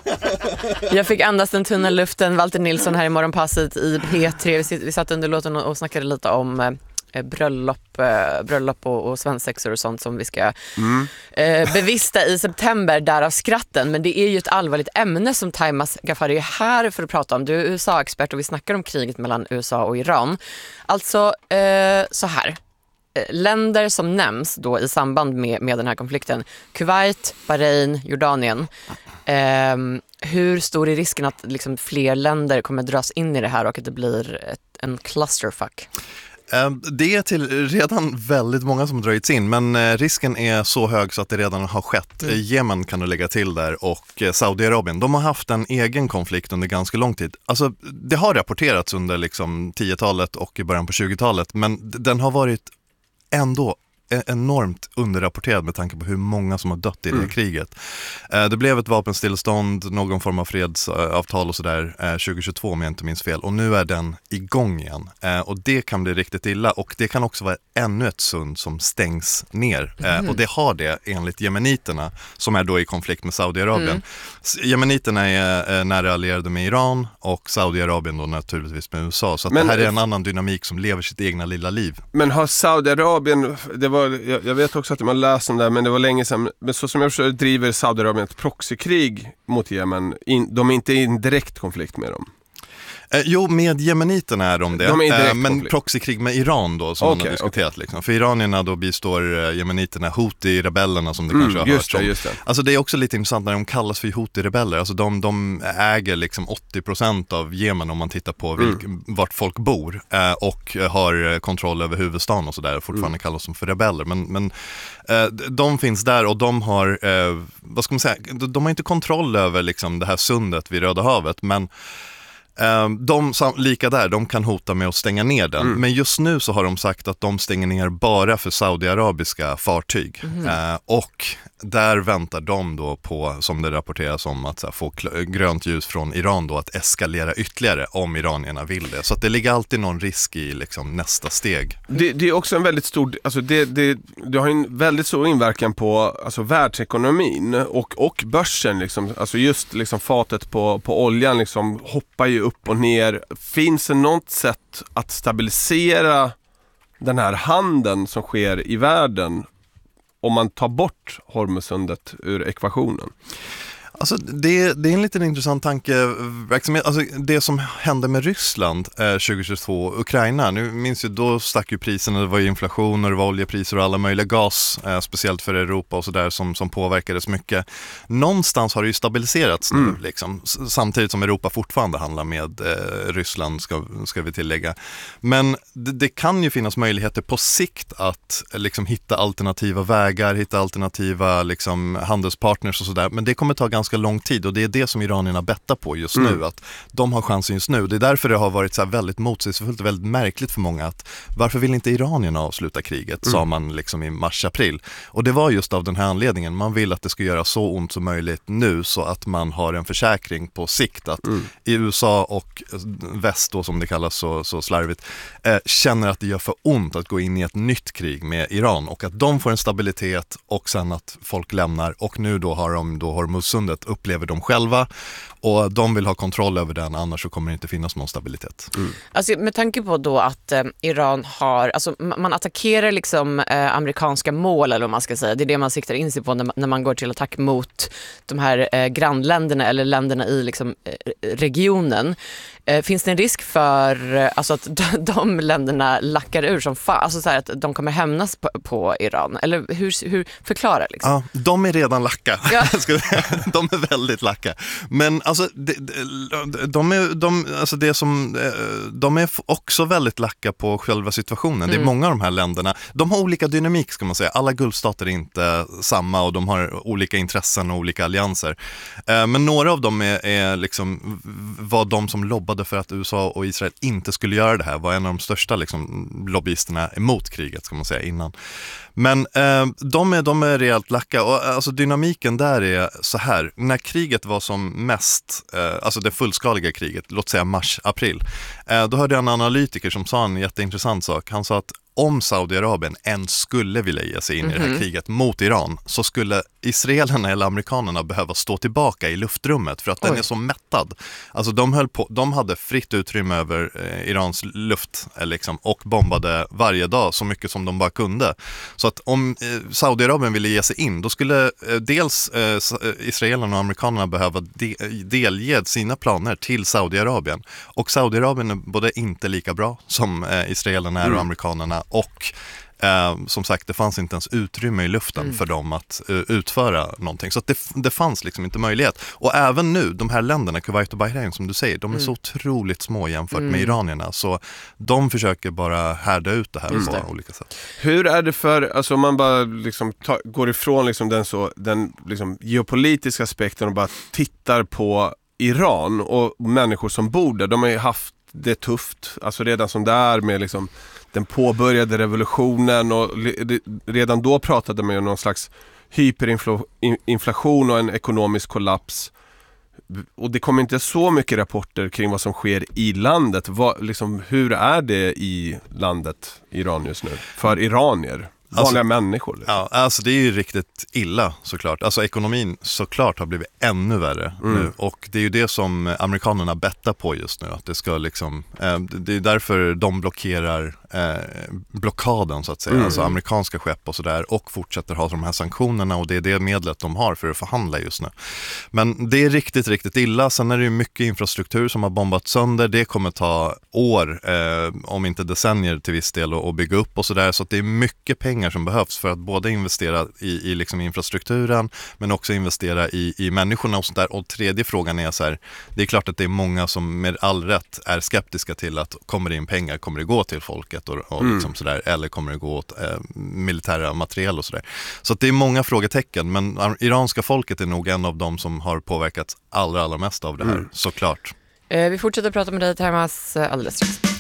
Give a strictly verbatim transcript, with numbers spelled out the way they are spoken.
Jag fick andas den tunna luften. Walter Nilsson här i Morgonpasset i P tre. Vi, vi satt under låten och, och snackade lite om eh, bröllop, eh, bröllop och, och svensexor och sånt som vi ska mm. eh, bevista i september, därav skratten. Men det är ju ett allvarligt ämne som Taimas Ghaffari är här för att prata om. Du är U S A-expert och vi snackar om kriget mellan U S A och Iran. Alltså, eh, så här. Länder som nämns då i samband med, med den här konflikten: Kuwait, Bahrain, Jordanien. Eh, hur stor är risken att liksom fler länder kommer dras in i det här och att det blir ett, en clusterfuck? Det är till redan väldigt många som dragits in, men risken är så hög så att det redan har skett. Mm. Jemen kan du lägga till där, och Saudiarabien. De har haft en egen konflikt under ganska lång tid. Alltså, det har rapporterats under liksom tiotalet och i början på tjugotalet, men den har varit ändå enormt underrapporterad med tanke på hur många som har dött i det mm. kriget. Det blev ett vapenstillstånd, någon form av fredsavtal och sådär tjugohundratjugotvå om jag inte minns fel, och nu är den igång igen. Och det kan bli riktigt illa, och det kan också vara ännu ett sund som stängs ner. Mm. Och det har det enligt jemeniterna, som är då i konflikt med Saudiarabien. Mm. Jemeniterna är nära allierade med Iran och Saudiarabien då naturligtvis med U S A. Så att men, det här är en annan dynamik som lever sitt egna lilla liv. Men har Saudiarabien, det var Jag, jag vet också att man läser om det, men det var länge sedan. Men så som jag förstår driver Saudiarabien ett proxykrig mot Jemen. In, de är inte i en direkt konflikt med dem. Eh, jo, med jemeniterna är de det. De är eh, men proxykrig med Iran då, som okay, man har diskuterat. Okay. Liksom. För iranierna då bistår eh, jemeniterna Houthi-rebellerna, som det mm, kanske har hört om. Just det. Alltså det är också lite intressant när de kallas för Houthi-rebeller. Alltså de, de äger liksom åttio procent av Jemen om man tittar på vilk, mm. vart folk bor. Eh, och har kontroll över huvudstaden och sådär. Fortfarande mm. kallas de för rebeller. Men, men eh, de finns där, och de har, eh, vad ska man säga, de, de har inte kontroll över liksom, det här sundet vid Röda havet, men de, lika där, de kan hota med att stänga ner den. Mm. Men just nu så har de sagt att de stänger ner bara för saudiarabiska fartyg. Mm. Eh, och där väntar de då på, som det rapporteras om, att så här, få kl- grönt ljus från Iran då att eskalera ytterligare om iranierna vill det. Så att det ligger alltid någon risk i liksom, nästa steg. Det, det är också en väldigt stor, alltså det, det, det har en väldigt stor inverkan på alltså världsekonomin och, och börsen. Liksom. Alltså just liksom, fatet på, på oljan liksom, hoppar ju upp och ner. Finns det något sätt att stabilisera den här handeln som sker i världen om man tar bort Hormuzsundet ur ekvationen? Alltså det, det är en liten intressant tankeverksamhet. Alltså det som hände med Ryssland eh, tjugohundratjugotvå, Ukraina, nu minns ju, då stack ju priserna, det var ju inflation och det var oljepriser och alla möjliga gas, eh, speciellt för Europa och sådär, som, som påverkades mycket. Någonstans har det ju stabiliserats nu, mm. liksom, samtidigt som Europa fortfarande handlar med eh, Ryssland, ska, ska vi tillägga. Men det, det kan ju finnas möjligheter på sikt att liksom, hitta alternativa vägar, hitta alternativa liksom, handelspartners och sådär, men det kommer ta ganska lång tid, och det är det som iranierna bettar på just mm. nu, att de har chansen just nu. Det är därför det har varit så här väldigt motsägelsefullt och väldigt märkligt för många att varför vill inte iranierna avsluta kriget, mm. sa man liksom i mars-april. Och det var just av den här anledningen. Man vill att det ska göra så ont som möjligt nu, så att man har en försäkring på sikt att mm. i U S A och väst då, som det kallas så, så slarvigt, eh, känner att det gör för ont att gå in i ett nytt krig med Iran, och att de får en stabilitet och sen att folk lämnar, och nu då har de då Hormuzsundet, upplever de själva, och de vill ha kontroll över den, annars så kommer det inte finnas någon stabilitet. Mm. Alltså med tanke på då att eh, Iran har, alltså man attackerar liksom eh, amerikanska mål, eller vad man ska säga, det är det man siktar in sig på när man, när man går till attack mot de här eh, grannländerna eller länderna i liksom eh, regionen. Eh, finns det en risk för eh, alltså att de, de länderna lackar ur som fan, alltså så här att de kommer hämnas på, på Iran, eller hur, hur förklarar liksom? Ja, de är redan lacka. Ja. De är väldigt lacka. Men alltså, de, de är, de, alltså det som, de är också väldigt lacka på själva situationen. Mm. Det är många av de här länderna. De har olika dynamik, ska man säga. Alla gulfstater är inte samma, och de har olika intressen och olika allianser. Men några av dem är, är liksom, var de som lobbade för att U S A och Israel inte skulle göra det här. Var en av de största liksom, lobbyisterna emot kriget, ska man säga, innan. Men eh, de, är, de är rejält lacka, och alltså dynamiken där är så här: när kriget var som mest, eh, alltså det fullskaliga kriget, låt säga mars-april, eh, då hörde jag en analytiker som sa en jätteintressant sak. Han sa att om Saudiarabien än skulle vilja ge sig in Mm-hmm. i det här kriget mot Iran, så skulle israelerna eller amerikanerna behöva stå tillbaka i luftrummet för att den Oj. är så mättad. Alltså de, höll på, de hade fritt utrymme över eh, Irans luft eh, liksom, och bombade varje dag så mycket som de bara kunde. Så att om eh, Saudiarabien ville ge sig in, då skulle eh, dels eh, israelerna och amerikanerna behöva de, delge sina planer till Saudiarabien. Och Saudiarabien är både inte lika bra som eh, israelerna är och Mm. amerikanerna, och eh, som sagt, det fanns inte ens utrymme i luften Mm. för dem att uh, utföra någonting. Så att det, det fanns liksom inte möjlighet. Och även nu, de här länderna, Kuwait och Bahrain som du säger, de är Mm. så otroligt små jämfört Mm. med iranierna. Så de försöker bara härda ut det här Just på det. olika sätt. Hur är det för, alltså om man bara liksom ta, går ifrån liksom den, så, den liksom geopolitiska aspekten och bara tittar på Iran och människor som bor där, de har ju haft det tufft, alltså redan som det är med liksom den påbörjade revolutionen, och le, redan då pratade man ju om någon slags hyperinflation och en ekonomisk kollaps, och det kommer inte så mycket rapporter kring vad som sker i landet. Vad, liksom, hur är det i landet Iran just nu för iranier? Vanliga Alltså, människor. Liksom. Ja, alltså det är ju riktigt illa såklart. Alltså ekonomin såklart har blivit ännu värre Mm. nu. Och det är ju det som amerikanerna bettar på just nu. Att det ska liksom, eh, det är därför de blockerar eh, blockaden så att säga. Mm. Alltså amerikanska skepp och sådär, och fortsätter ha de här sanktionerna, och det är det medlet de har för att förhandla just nu. Men det är riktigt, riktigt illa. Sen är det ju mycket infrastruktur som har bombat sönder. Det kommer ta år, eh, om inte decennier till viss del, att bygga upp och sådär. Så att det är mycket pengar som behövs för att både investera i, i liksom infrastrukturen, men också investera i, i människorna och sånt där. Och tredje frågan är så här, det är klart att det är många som med all rätt är skeptiska till att kommer det in pengar, kommer det gå till folket och, och Mm. liksom sådär, eller kommer det gå åt eh, militära materiel och sådär. Så att det är många frågetecken, men iranska folket är nog en av dem som har påverkats allra, allra mest av det här, Mm. såklart. Eh, vi fortsätter prata med dig, Termas, alldeles strax.